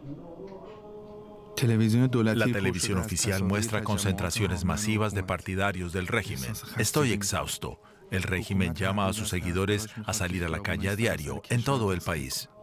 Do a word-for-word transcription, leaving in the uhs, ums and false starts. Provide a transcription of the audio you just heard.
La televisión oficial muestra concentraciones masivas de partidarios del régimen. Estoy exhausto. El régimen llama a sus seguidores a salir a la calle a diario en todo el país.